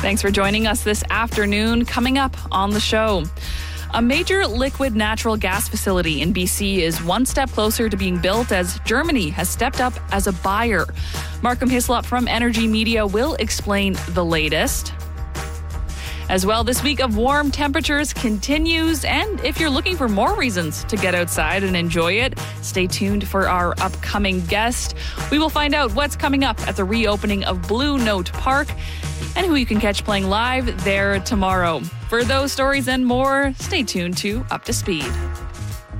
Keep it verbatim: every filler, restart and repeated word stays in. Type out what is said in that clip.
Thanks for joining us this afternoon. Coming up on the show, a major liquid natural gas facility in B C is one step closer to being built as Germany has stepped up as a buyer. Markham Hislop from Energy Media will explain the latest. As well, this week of warm temperatures continues, and if you're looking for more reasons to get outside and enjoy it, stay tuned for our upcoming guest. We will find out what's coming up at the reopening of Blue Note Park and who you can catch playing live there tomorrow. For those stories and more, stay tuned to Up to Speed.